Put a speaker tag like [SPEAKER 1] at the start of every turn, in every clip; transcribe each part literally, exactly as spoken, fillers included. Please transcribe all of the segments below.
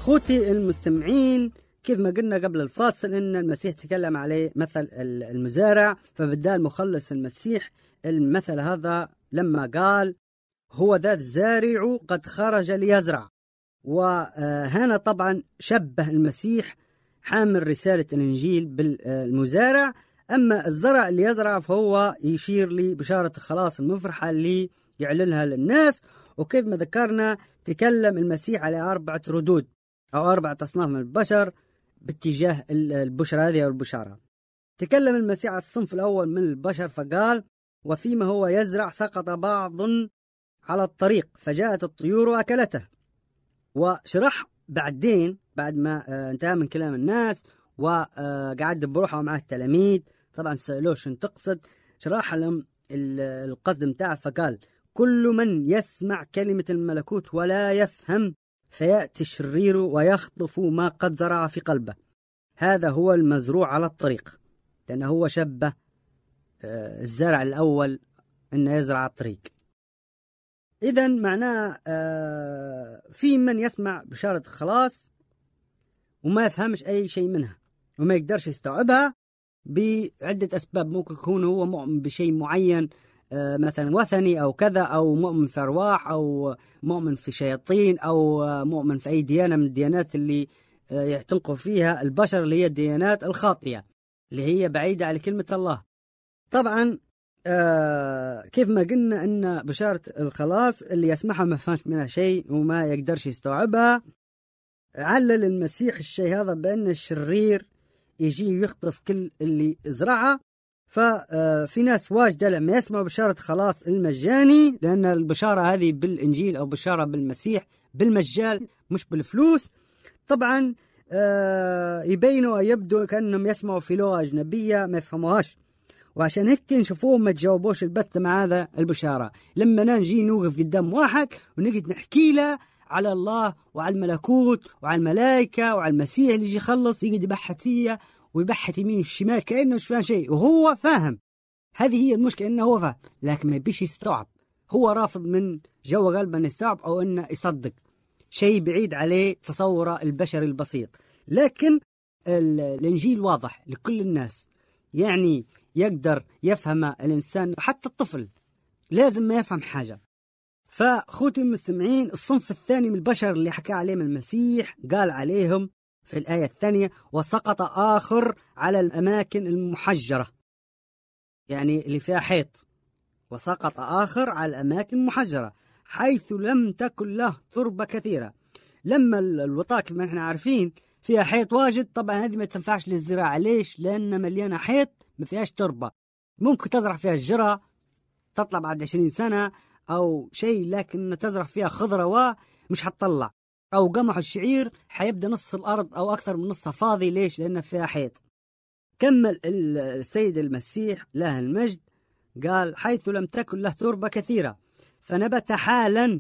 [SPEAKER 1] خوتي المستمعين، كيف ما قلنا قبل الفاصل إن المسيح تكلم عليه مثل المزارع، فبدال مخلص المسيح المثل هذا لما قال هو ذا الزارع قد خرج ليزرع. وهنا طبعا شبه المسيح حامل رسالة الإنجيل بالمزارع، أما الزرع اللي يزرع فهو يشير لبشارة الخلاص المفرحة اللي يعلنها للناس. وكيف ما ذكرنا تكلم المسيح على أربعة ردود أو أربعة أصناف من البشر باتجاه البشرى هذه أو البشارة. تكلم المسيح على الصنف الأول من البشر فقال وفيما هو يزرع سقط بعض على الطريق فجاءت الطيور وأكلته. وشرح بعدين بعد ما انتهى من كلام الناس وقعد بروحه مع التلاميذ، طبعا سألوه شن تقصد، شرح لهم القصد متاعه فقال كل من يسمع كلمة الملكوت ولا يفهم فيأتي الشرير ويخطف ما قد زرع في قلبه، هذا هو المزروع على الطريق. لأنه هو شبه الزرع الأول أنه يزرع على الطريق. إذن معناه في من يسمع بشارة الخلاص وما يفهمش أي شيء منها وما يقدرش يستوعبها بعدة أسباب. ممكن يكون هو مؤمن بشيء معين مثلا وثني أو كذا، أو مؤمن في أرواح، أو مؤمن في شياطين، أو مؤمن في أي ديانة من الديانات اللي يعتنقوا فيها البشر اللي هي الديانات الخاطئة اللي هي بعيدة عن كلمة الله. طبعا آه كيف ما قلنا أن بشارة الخلاص اللي يسمعها ما فهمش منها شيء وما يقدرش يستوعبها. علل المسيح الشيء هذا بأن الشرير يجي يخطف كل اللي زرعه. ففي ناس واجدة لما يسمعوا بشارة خلاص المجاني، لأن البشارة هذه بالإنجيل أو بشارة بالمسيح بالمجال مش بالفلوس، طبعا يبينوا يبدو كأنهم يسمعوا في لغة أجنبية ما يفهموهاش، وعشان هيك نشوفوهم ما تجاوبوش البت مع هذا البشارة. لما نجي نوقف قدام واحد ونجد نحكي له على الله وعلى الملكوت وعلى الملائكة وعلى المسيح اللي يجي يخلص، يجي يبحثية ويبحث يمين والشمال كأنه مش فاهم شيء، وهو فاهم. هذه هي المشكلة، إنه هو فاهم لكن ما يبيش يستوعب، هو رافض من جو قلبه أن يستوعب أو أنه يصدق شيء بعيد عليه تصوره البشري البسيط. لكن الإنجيل واضح لكل الناس، يعني يقدر يفهم الإنسان، حتى الطفل لازم ما يفهم حاجة. فأخوتي المستمعين، الصنف الثاني من البشر اللي حكى عليهم المسيح قال عليهم في الآية الثانية وسقط آخر على الأماكن المحجرة، يعني اللي فيها حيط. وسقط آخر على الأماكن المحجرة حيث لم تكن له تربة كثيرة. لما الوطاة كما احنا عارفين فيها حيط واجد، طبعا هذه ما تنفعش للزراعة. ليش؟ لأن مليانة حيط ما فيهاش تربة. ممكن تزرع فيها الجرة تطلع بعد عشرين سنة أو شيء، لكن تزرع فيها خضرة ومش هتطلع. أو قمح الشعير حيبدأ نص الأرض أو أكثر من نصها فاضي. ليش؟ لأن فيها حيط. كمل السيد المسيح له المجد قال حيث لم تكن له تربة كثيرة فنبت حالا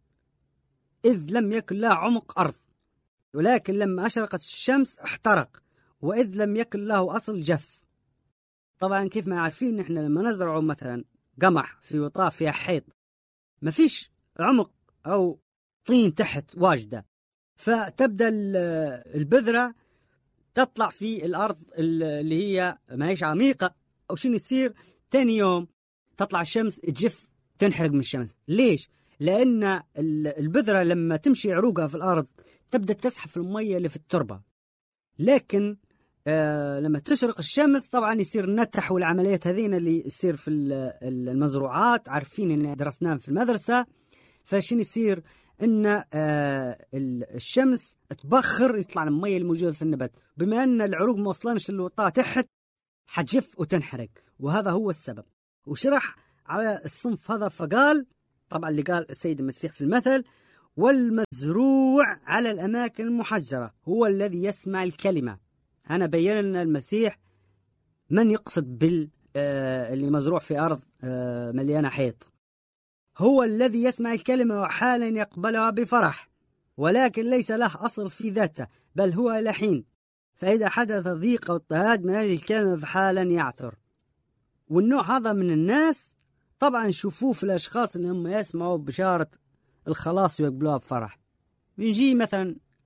[SPEAKER 1] إذ لم يكن له عمق أرض، ولكن لما أشرقت الشمس احترق، وإذ لم يكن له أصل جف. طبعا كيف ما عارفين نحن لما نزرعه مثلا قمح في وطاة فيها حيط ما فيش عمق أو طين تحت واجدة، فتبدأ البذرة تطلع في الأرض اللي هي ما هيش عميقة، أو شنو يصير تاني يوم تطلع الشمس تجف تنحرق من الشمس. ليش؟ لأن البذرة لما تمشي عروقها في الأرض تبدأ تسحب المية اللي في التربة، لكن آه لما تشرق الشمس طبعا يصير نتح، والعمليات هذين اللي يصير في المزروعات عارفين إن درسناهم في المدرسة. فشين يصير إن آه الشمس تبخر يطلع المية الموجودة في النبات، بما أن العروق ما وصلنش للوطاة تحت حتجف وتنحرق، وهذا هو السبب. وشرح على الصنف هذا فقال طبعا اللي قال السيد المسيح في المثل والمزروع على الأماكن المحجرة هو الذي يسمع الكلمة. أنا بيّن لنا المسيح من يقصد بال آه اللي مزروع في أرض آه مليانة حيط. هو الذي يسمع الكلمة وحالا يقبلها بفرح، ولكن ليس له أصل في ذاته بل هو لحين، فإذا حدث ضيق أو اضطهاد من أجل الكلمة فحالا يعثر. والنوع هذا من الناس طبعا شوفوه في الأشخاص اللي هم يسمعوا بشارة الخلاص ويقبلوها بفرح. بنجي مثلا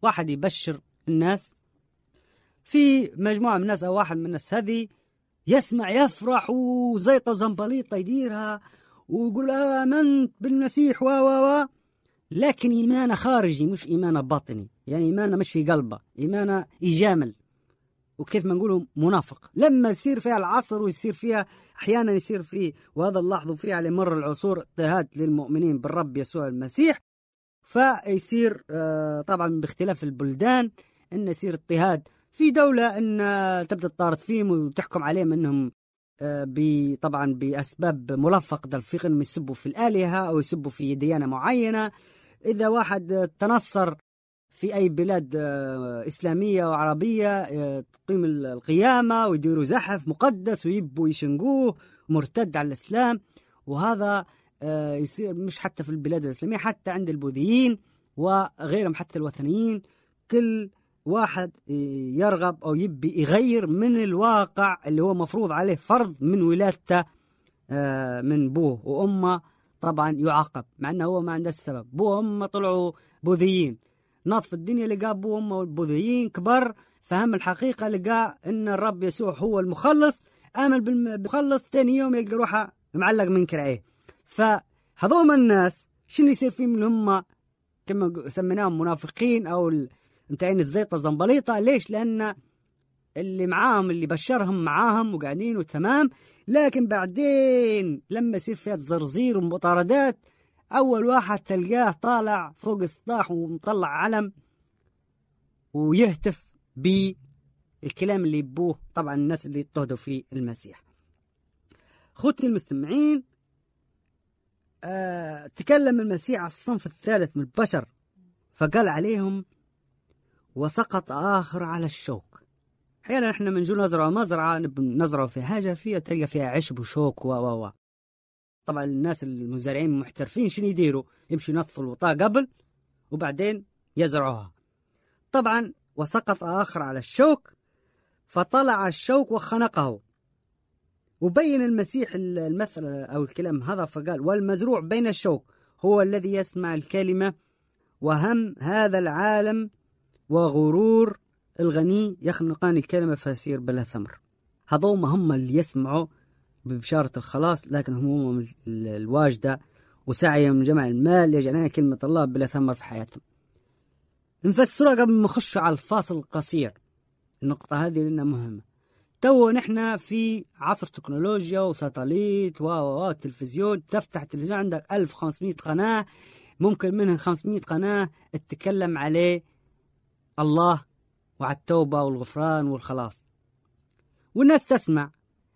[SPEAKER 1] واحد يبشر الناس في مجموعة من الناس أو واحد من الناس هذه يسمع يفرح وزيطة زنبليطة يديرها ويقول آمنت بالمسيح و و و لكن إيمانه خارجي مش إيمانه باطني، يعني إيمانه مش في قلبه، إيمانه يجامل وكيف ما نقوله منافق. لما يصير فيها العصر ويصير فيها أحيانا يصير فيه، وهذا نلاحظوا فيه على مر العصور، اضطهاد للمؤمنين بالرب يسوع المسيح، فيصير طبعا باختلاف البلدان أن يصير اضطهاد في دولة أن تبدأ تطارد فيهم وتحكم عليهم أنهم طبعا بأسباب ملفق دلفيق أنهم يسبوا في الآلهة أو يسبوا في ديانة معينة. إذا واحد تنصر في أي بلاد إسلامية وعربية تقيم القيامة ويديروا زحف مقدس ويبوا يشنقوه مرتد على الإسلام، وهذا يصير مش حتى في البلاد الإسلامية، حتى عند البوذيين وغيرهم حتى الوثنيين. كل واحد يرغب أو يبي يغير من الواقع اللي هو مفروض عليه فرض من ولادته من بوه وأمه، طبعا يعاقب مع أنه هو ما عنده السبب. بوه وأمه طلعوا بوذيين، ناط الدنيا لقى بوه وأمه البوذيين كبر، فهم الحقيقة لقى أن الرب يسوع هو المخلص، آمن بالمخلص، تاني يوم يلقى روحه معلق من كرعيه. فهذوم الناس شنو يصير فيهم اللي هم كما سميناهم منافقين أو انتعين الزيطة زنبليطة؟ ليش؟ لأن اللي معاهم اللي بشرهم معاهم وقاعدين وتمام، لكن بعدين لما يصير فيها زرزير ومطاردات أول واحد تلقاه طالع فوق السطاح ومطلع علم ويهتف بالكلام اللي يبوه طبعا الناس اللي يضطهدوا في المسيح. أخوتي المستمعين، أه تكلم المسيح على الصنف الثالث من البشر فقال عليهم وسقط آخر على الشوك. أحيانا إحنا منجو نزرع مزرعة نزرع في حاجة فيها تلقى فيها عشب وشوك و و و طبعا الناس المزارعين المحترفين شنو يديروا؟ يمشوا ينظفوا الوطاء قبل وبعدين يزرعوها. طبعا وسقط آخر على الشوك فطلع الشوك وخنقه. وبين المسيح المثل أو الكلام هذا فقال والمزروع بين الشوك هو الذي يسمع الكلمة وهم هذا العالم وغرور الغني يخنقان الكلمة فيصير بلا ثمر. هذوما هم اللي يسمعوا ببشارة الخلاص لكن هم الواجدة وسعيهم جمع المال يجعلنا كلمة الله بلا ثمر في حياتهم. نفسرها قبل ما نخش على الفاصل القصير، النقطة هذه لأنها مهمة. تو نحن في عصر تكنولوجيا وساتليت و تلفزيون، تفتح التلفزيون عندك ألف وخمسمائة قناة، ممكن منهم خمسمائة قناة تتكلم عليه الله وعلى التوبة والغفران والخلاص والناس تسمع.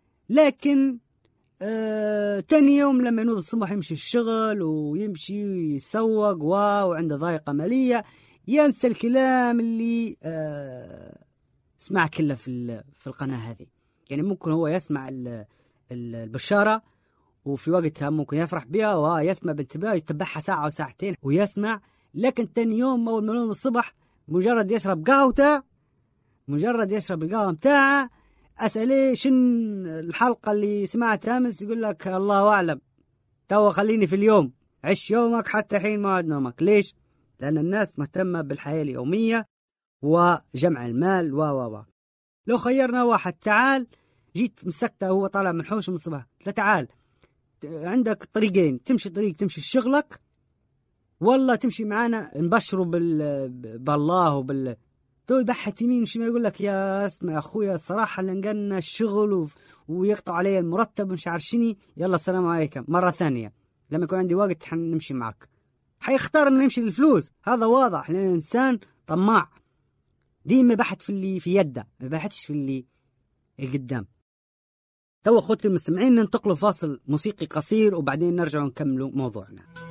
[SPEAKER 1] لكن آه تاني يوم لما ينوض الصبح يمشي الشغل ويمشي يسوق وعنده ضائقة مالية ينسى الكلام اللي آه اسمع كله في في القناة هذه. يعني ممكن هو يسمع البشارة وفي وقتها ممكن يفرح بها ويسمع بانتباه يتبعها ساعة أو ساعتين ويسمع، لكن تاني يوم أول ما ينوض الصبح مجرد يشرب قهوته مجرد يشرب القهوة متاعه أسأليه شن الحلقة اللي سمعتها أمس، يقول لك الله أعلم، تو خليني في اليوم، عش يومك حتى حين موعد نومك. ليش؟ لأن الناس مهتمة بالحياة اليومية وجمع المال و و لو خيرنا واحد تعال جيت مسكته هو طالع من حوش من الصباح، لا تعال عندك طريقين، تمشي طريق تمشي شغلك والله تمشي معانا نبشروا بال... بالله وبال تو يبحث يمين شو ما يقول لك يا اسمع اخويا الصراحه لنقلنا الشغل و... ويقطع علي المرتب مش عارشيني، يلا السلام عليكم. مره ثانيه لما يكون عندي وقت حنمشي معك، حيختار انه يمشي للفلوس، هذا واضح لان الانسان طماع ديما بحث في اللي في يده ما بحثش في اللي القدام. تو اخوتي المستمعين ننتقلوا فاصل موسيقي قصير وبعدين نرجع نكملوا موضوعنا.